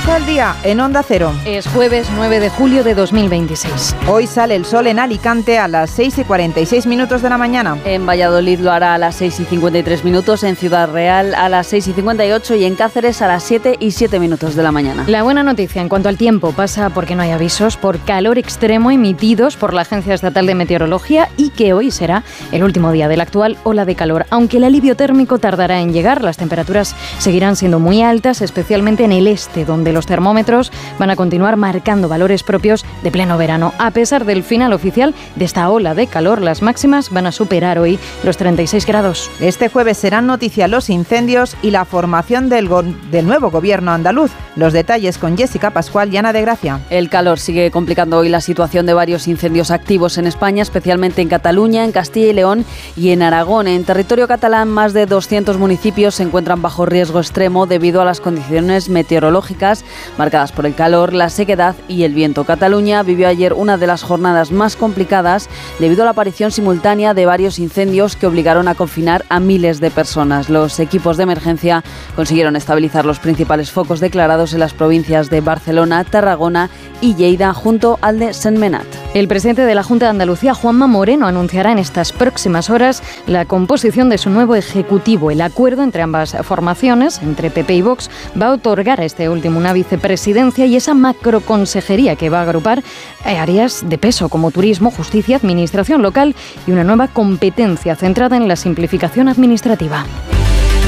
pasa el día en Onda Cero. Es jueves 9 de julio de 2026. Hoy sale el sol en Alicante a las 6:46 de la mañana. En Valladolid lo hará a las 6:53, en Ciudad Real a las 6:58 y en Cáceres a las 7:07 de la mañana. La buena noticia en cuanto al tiempo pasa porque no hay avisos por calor extremo emitidos por la Agencia Estatal de Meteorología y que hoy será el último día de la actual ola de calor. Aunque el alivio térmico tardará en llegar, las temperaturas seguirán siendo muy altas, especialmente en el este, donde los termómetros van a continuar marcando valores propios de pleno verano. A pesar del final oficial de esta ola de calor, las máximas van a superar hoy los 36 grados. Este jueves serán noticia los incendios y la formación del nuevo gobierno andaluz. Los detalles con Jessica Pascual y Ana de Gracia. El calor sigue complicando hoy la situación de varios incendios activos en España, especialmente en Cataluña, en Castilla y León y en Aragón. En territorio catalán, más de 200 municipios se encuentran bajo riesgo extremo debido a las condiciones meteorológicas marcadas por el calor, la sequedad y el viento. Cataluña vivió ayer una de las jornadas más complicadas debido a la aparición simultánea de varios incendios que obligaron a confinar a miles de personas. Los equipos de emergencia consiguieron estabilizar los principales focos declarados en las provincias de Barcelona, Tarragona y Lleida, junto al de Sentmenat. El presidente de la Junta de Andalucía, Juanma Moreno, anunciará en estas próximas horas la composición de su nuevo ejecutivo. El acuerdo entre ambas formaciones, entre PP y Vox, va a otorgar a este último una vicepresidencia y esa macroconsejería que va a agrupar áreas de peso como turismo, justicia, administración local y una nueva competencia centrada en la simplificación administrativa.